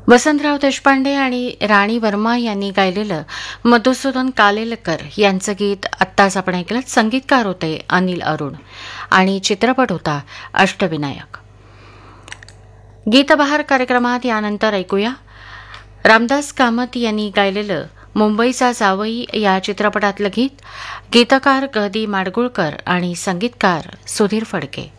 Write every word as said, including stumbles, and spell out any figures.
वसंतराव देशपांडे आणि राणी वर्मा यांनी गायलेलं मधुसूदन कालेलकर यांचं गीत आत्ताच आपण ऐकलं. संगीतकार होते अनिल अरुण आणि चित्रपट होता अष्टविनायक. गीतबहार कार्यक्रमात यानंतर ऐकूया रामदास कामत यांनी गायलेलं मुंबईचा जावई या चित्रपटातलं गीत. गीतकार ग दी माडगुळकर आणि संगीतकार सुधीर फडके.